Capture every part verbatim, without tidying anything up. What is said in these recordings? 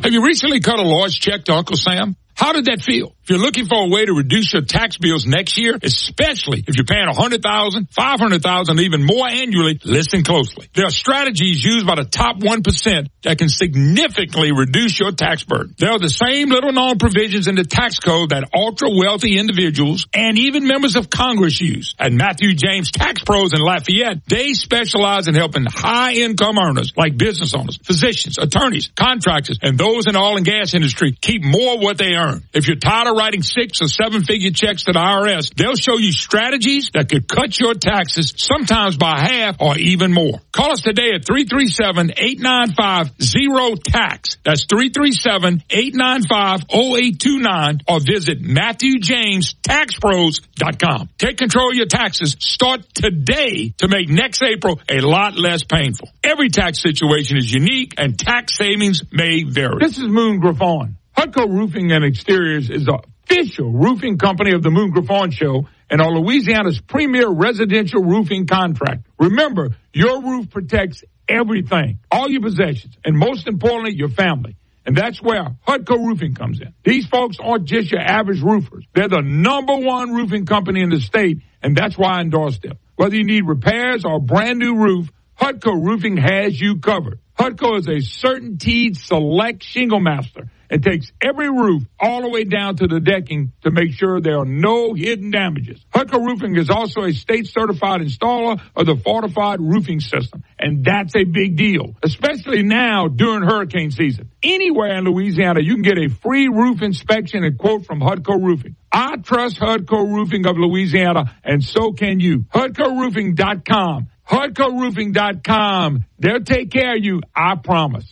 Have you recently cut a large check to Uncle Sam? How did that feel? If you're looking for a way to reduce your tax bills next year, especially if you're paying one hundred thousand dollars, five hundred thousand dollars, even more annually, listen closely. There are strategies used by the top one percent that can significantly reduce your tax burden. There are the same little-known provisions in the tax code that ultra-wealthy individuals and even members of Congress use. At Matthew James Tax Pros in Lafayette, they specialize in helping high-income earners like business owners, physicians, attorneys, contractors, and those in the oil and gas industry keep more of what they earn. If you're tired of writing six or seven figure checks to the I R S, they'll show you strategies that could cut your taxes sometimes by half or even more. Call us today at three three seven, eight nine five, zero tax. That's three three seven, eight nine five, zero eight two nine or visit Matthew James Tax Pros dot com. Take control of your taxes. Start today to make next April a lot less painful. Every tax situation is unique and tax savings may vary. This is Moon Griffon. Hutco Roofing and Exteriors is the official roofing company of the Moon Griffon Show and are Louisiana's premier residential roofing contract. Remember, your roof protects everything, all your possessions, and most importantly, your family. And that's where Hutco Roofing comes in. These folks aren't just your average roofers. They're the number one roofing company in the state, and that's why I endorse them. Whether you need repairs or a brand new roof, Hutco Roofing has you covered. Hutco is a CertainTeed Select Shingle Master and takes every roof all the way down to the decking to make sure there are no hidden damages. Hutco Roofing is also a state-certified installer of the Fortified Roofing System, and that's a big deal, especially now during hurricane season. Anywhere in Louisiana, you can get a free roof inspection and quote from Hutco Roofing. I trust Hutco Roofing of Louisiana, and so can you. Hutco Roofing dot com. Hutco Roofing dot com. They'll take care of you, I promise.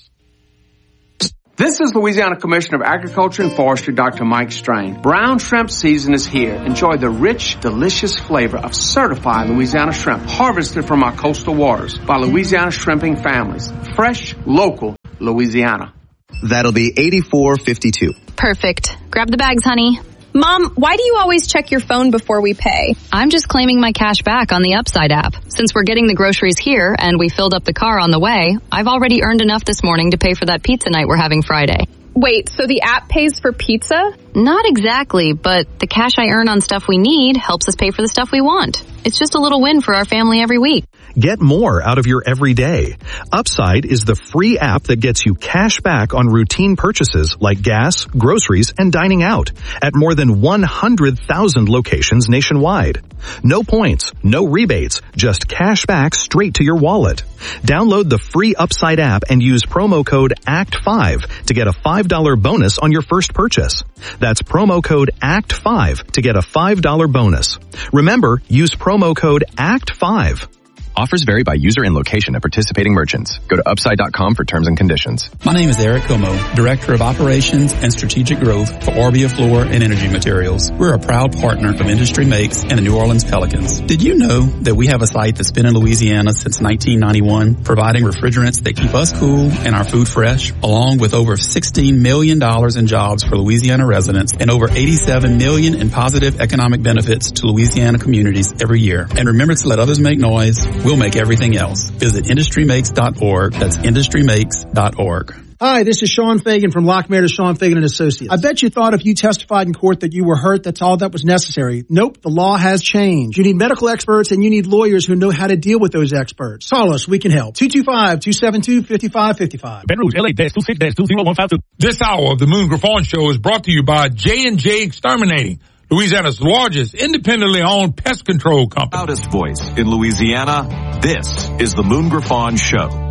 This is Louisiana Commissioner of Agriculture and Forestry, Doctor Mike Strain. Brown shrimp season is here. Enjoy the rich, delicious flavor of certified Louisiana shrimp harvested from our coastal waters by Louisiana shrimping families. Fresh, local, Louisiana. That'll be eighty-four fifty-two. Perfect. Grab the bags, honey. Mom, why do you always check your phone before we pay? I'm just claiming my cash back on the Upside app. Since we're getting the groceries here and we filled up the car on the way, I've already earned enough this morning to pay for that pizza night we're having Friday. Wait, so the app pays for pizza? Not exactly, but the cash I earn on stuff we need helps us pay for the stuff we want. It's just a little win for our family every week. Get more out of your everyday. Upside is the free app that gets you cash back on routine purchases like gas, groceries, and dining out at more than one hundred thousand locations nationwide. No points, no rebates, just cash back straight to your wallet. Download the free Upside app and use promo code A C T five to get a five dollar bonus on your first purchase. That's promo code A C T five to get a five dollar bonus. Remember, use promo code A C T five. Offers vary by user and location at participating merchants. Go to upside dot com for terms and conditions. My name is Eric Como, Director of Operations and Strategic Growth for Orbia Floor and Energy Materials. We're a proud partner of Industry Makes and the New Orleans Pelicans. Did you know that we have a site that's been in Louisiana since nineteen ninety-one, providing refrigerants that keep us cool and our food fresh, along with over sixteen million dollars in jobs for Louisiana residents and over eighty-seven million dollars in positive economic benefits to Louisiana communities every year. And remember to let others make noise. We'll make everything else. Visit industry makes dot org. That's industry makes dot org. Hi, this is Sean Fagan from Lockmayer to Sean Fagan and Associates. I bet you thought if you testified in court that you were hurt, that's all that was necessary. Nope, the law has changed. You need medical experts and you need lawyers who know how to deal with those experts. Call us, we can help. two two five, two seven two, five five five five. Ben Rouge, L A two six two zero one five two. This hour of the Moon Griffon Show is brought to you by J and J Exterminating, Louisiana's largest independently owned pest control company. Loudest voice in Louisiana, this is the Moon Griffon Show.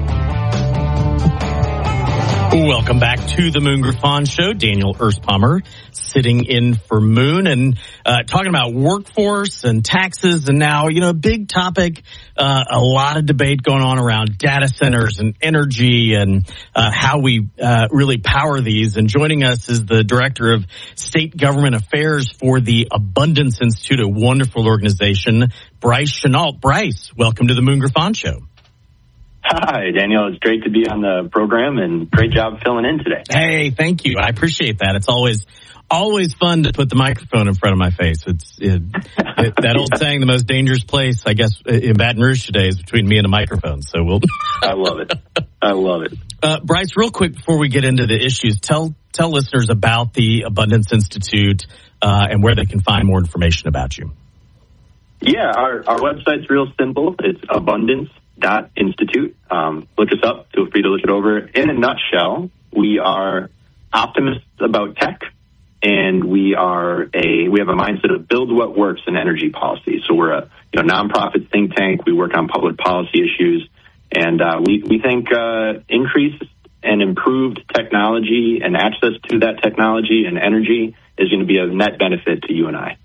Welcome back to the Moon Griffon Show. Daniel Erspommer sitting in for Moon and uh, talking about workforce and taxes. And now, you know, a big topic, uh, a lot of debate going on around data centers and energy and uh, how we uh, really power these. And joining us is the Director of State Government Affairs for the Abundance Institute, a wonderful organization, Bryce Chenault. Bryce, welcome to the Moon Griffon Show. Hi, Daniel. It's great to be on the program and great job filling in today. Hey, thank you. I appreciate that. It's always always fun to put the microphone in front of my face. It's it, it, that old saying, the most dangerous place, I guess, in Baton Rouge today is between me and a microphone. So we'll. I love it. I love it. Uh, Bryce, real quick before we get into the issues, tell tell listeners about the Abundance Institute uh, and where they can find more information about you. Yeah, our, our website's real simple. It's abundance dot institute. Um, look us up. Feel free to look it over. In a nutshell, we are optimists about tech, and we are a we have a mindset of build what works in energy policy. So we're a you know nonprofit think tank. We work on public policy issues, and uh, we we think uh, increased and improved technology and access to that technology and energy is going to be a net benefit to you and I.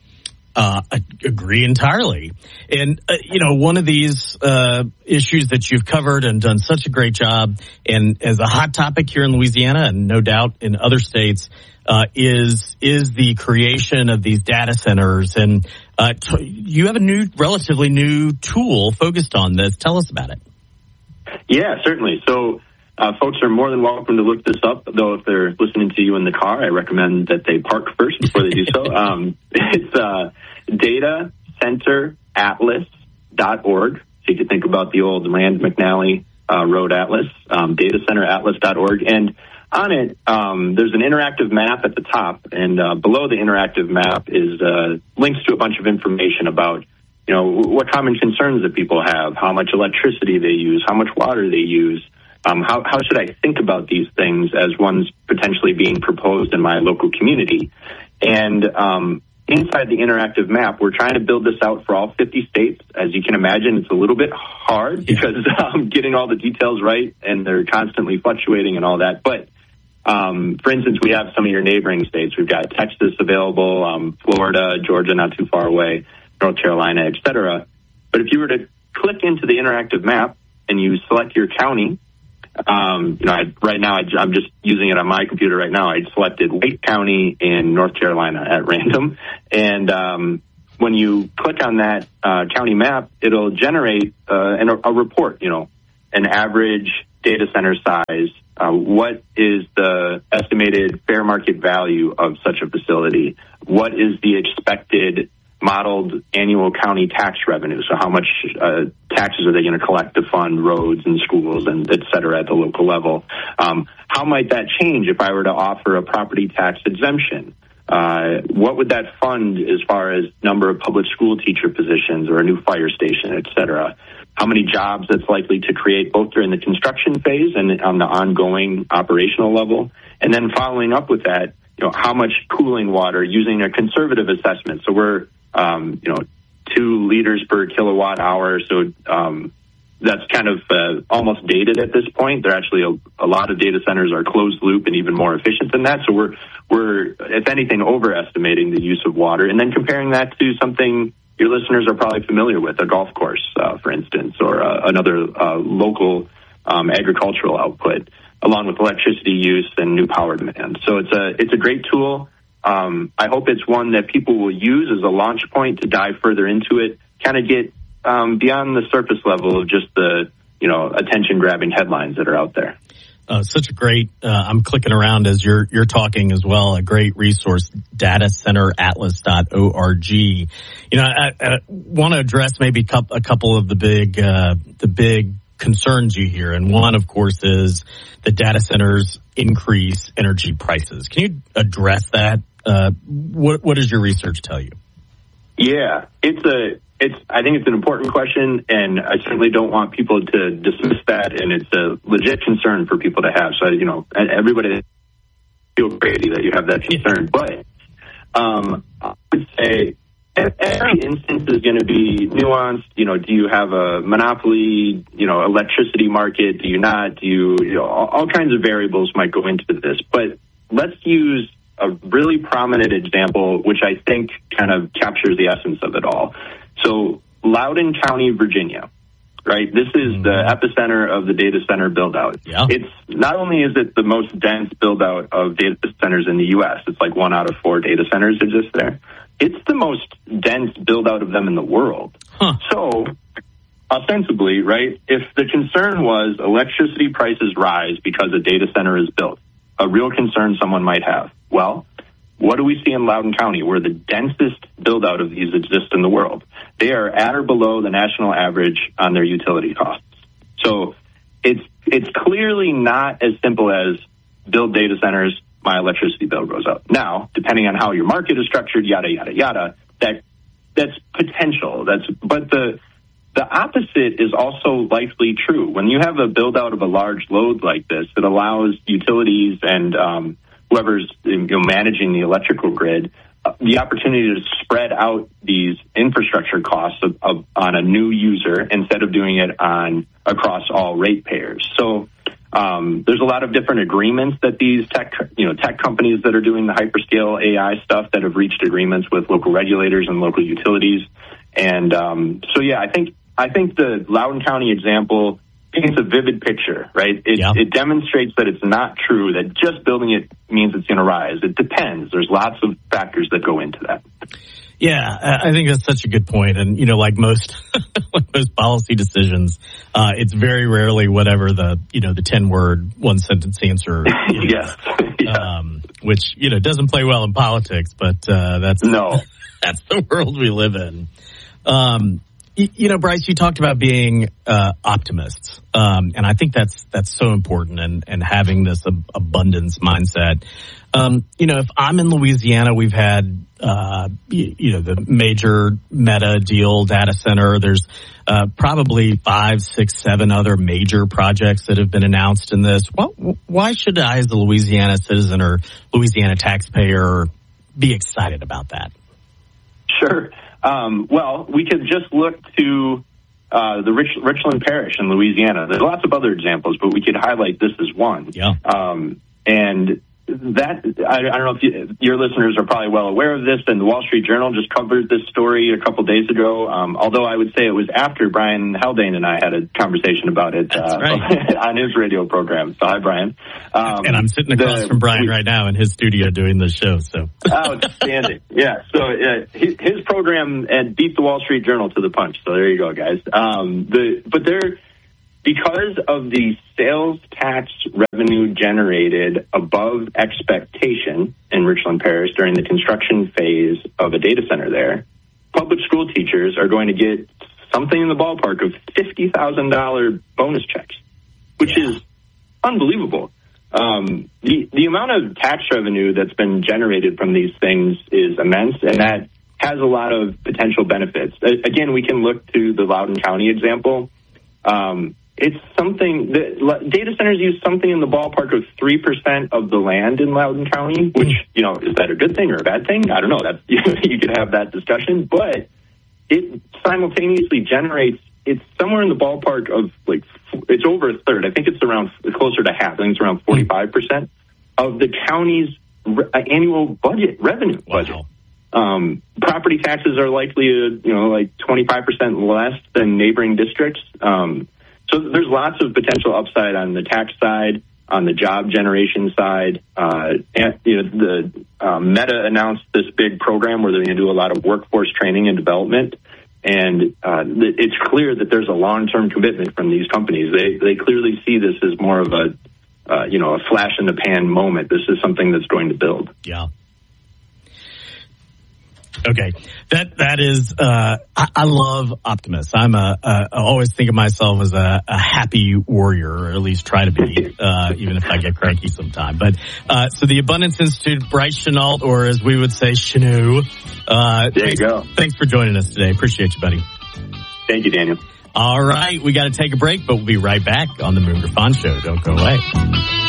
Uh, I agree entirely. And, uh, you know, one of these uh, issues that you've covered and done such a great job, and as a hot topic here in Louisiana and no doubt in other states, uh, is is the creation of these data centers. And uh, t- you have a new, relatively new tool focused on this. Tell us about it. Yeah, certainly. So uh, folks are more than welcome to look this up, though if they're listening to you in the car, I recommend that they park first before they do so. Um, it's uh, data center atlas dot org. So you can think about the old Rand McNally uh, Road Atlas, um, data center atlas dot org. And on it, um, there's an interactive map at the top, and uh, below the interactive map is uh, links to a bunch of information about you know, what common concerns that people have, how much electricity they use, how much water they use, um, how, how should I think about these things as one's potentially being proposed in my local community. And um, inside the interactive map, we're trying to build this out for all fifty states. As you can imagine, it's a little bit hard because um, getting all the details right, and they're constantly fluctuating and all that. But um, for instance, we have some of your neighboring states. We've got Texas available, um, Florida, Georgia not too far away, North Carolina, et cetera. But if you were to click into the interactive map and you select your county, um, you know, I, right now I, I'm just using it on my computer right now. I selected Wake County in North Carolina at random. And um, when you click on that uh, county map, it'll generate uh, an, a report, you know, an average data center size. Uh, what is the estimated fair market value of such a facility? What is the expected modeled annual county tax revenue? So how much uh, taxes are they going to collect to fund roads and schools and et cetera at the local level? Um, how might that change if I were to offer a property tax exemption? Uh, what would that fund as far as number of public school teacher positions or a new fire station, et cetera? How many jobs that's likely to create both during the construction phase and on the ongoing operational level? And then following up with that, you know, how much cooling water using a conservative assessment? So we're Um, you know, two liters per kilowatt hour. So um, that's kind of uh, almost dated at this point. They're actually a, a lot of data centers are closed loop and even more efficient than that. So we're we're if anything overestimating the use of water, and then comparing that to something your listeners are probably familiar with, a golf course, uh, for instance, or uh, another uh, local um, agricultural output, along with electricity use and new power demand. So it's a it's a great tool. Um, I hope it's one that people will use as a launch point to dive further into it, kind of get um, beyond the surface level of just the, you know, attention-grabbing headlines that are out there. Uh, such a great, uh, I'm clicking around as you're you're talking as well, a great resource, data center atlas dot org. You know, I, I want to address maybe a couple of the big, uh, the big concerns you hear. And one, of course, is the data centers increase energy prices. Can you address that? Uh, what what does your research tell you? Yeah, it's a it's. I think it's an important question, and I certainly don't want people to dismiss that. And it's a legit concern for people to have. So you know, everybody feel crazy that you have that concern. But um, I would say every instance is going to be nuanced. You know, do you have a monopoly? You know, electricity market? Do you not? Do you? You know, all, all kinds of variables might go into this. But let's use a really prominent example, which I think kind of captures the essence of it all. So Loudoun County, Virginia, right? This is mm-hmm. the epicenter of the data center build out. Yeah. It's not only is it the most dense build out of data centers in the U S, it's like one out of four data centers exist there. It's the most dense build out of them in the world. Huh. So ostensibly, right, if the concern was electricity prices rise because a data center is built, a real concern someone might have. Well, what do we see in Loudoun County, where the densest build-out of these exists in the world? They are at or below the national average on their utility costs. So it's it's clearly not as simple as build data centers, my electricity bill goes up. Now, depending on how your market is structured, yada, yada, yada, that that's potential. That's But the the opposite is also likely true. When you have a build out of a large load like this, it allows utilities and um, whoever's you know, managing the electrical grid uh, the opportunity to spread out these infrastructure costs of, of, on a new user instead of doing it on across all ratepayers. So um, there's a lot of different agreements that these tech, you know, tech companies that are doing the hyperscale A I stuff that have reached agreements with local regulators and local utilities. And um, so, yeah, I think I think the Loudoun County example paints a vivid picture, right? It, yeah. it demonstrates that it's not true that just building it means it's going to rise. It depends. There's lots of factors that go into that. Yeah, I think that's such a good point. And, you know, like most, like most policy decisions, uh, it's very rarely whatever the, you know, the ten word, one sentence answer is. Yes. yeah. Um, which, you know, doesn't play well in politics, but, uh, that's, no. that's the world we live in. Um, you, you know, Bryce, you talked about being, uh, optimists. Um, and I think that's, that's so important and, and having this ab- abundance mindset. Um, you know, if I'm in Louisiana, we've had, uh, you, you know, the major Meta deal data center. There's, uh, probably five, six, seven other major projects that have been announced in this. Well, why should I, as a Louisiana citizen or Louisiana taxpayer, be excited about that? Sure. Um, well, we could just look to, uh, the Rich, Richland Parish in Louisiana. There's lots of other examples, but we could highlight this as one. Yeah. Um, and, That I, I don't know if you, your listeners are probably well aware of this, and the Wall Street Journal just covered this story a couple days ago. Um, although I would say it was after Brian Haldane and I had a conversation about it uh, right. on his radio program. So hi, Brian. Um, and I'm sitting across the, from Brian right now in his studio doing this show. So outstanding, yeah. So uh, his, his program and beat the Wall Street Journal to the punch. So there you go, guys. Um, the but there. Because of the sales tax revenue generated above expectation in Richland Parish during the construction phase of a data center there, public school teachers are going to get something in the ballpark of fifty thousand dollars bonus checks, which yeah. is unbelievable. Um, the, the amount of tax revenue that's been generated from these things is immense, and that has a lot of potential benefits. Again, we can look to the Loudoun County example. Um, It's something that data centers use something in the ballpark of three percent of the land in Loudoun County, which, you know, is that a good thing or a bad thing? I don't know. That's, you could have that discussion, but it simultaneously generates, it's somewhere in the ballpark of like, it's over a third. I think it's around closer to half. I think it's around forty-five percent of the county's re- annual budget, revenue budget. Wow. Um, property taxes are likely, uh, you know, like twenty-five percent less than neighboring districts. Um, So there's lots of potential upside on the tax side, on the job generation side. Uh, and, you know, the uh, Meta announced this big program where they're going to do a lot of workforce training and development. And uh, it's clear that there's a long-term commitment from these companies. They they clearly see this as more of a, uh, you know, a flash in the pan moment. This is something that's going to build. Yeah. Okay, that that is. Uh, I, I love optimists. I'm a, a. I always think of myself as a, a happy warrior, or at least try to be, uh, even if I get cranky sometime. But uh, so the Abundance Institute, Bryce Chenault, or as we would say, Chenou. Uh, there you go. Thanks for joining us today. Appreciate you, buddy. Thank you, Daniel. All right, we got to take a break, but we'll be right back on the Moon Griffon Show. Don't go away.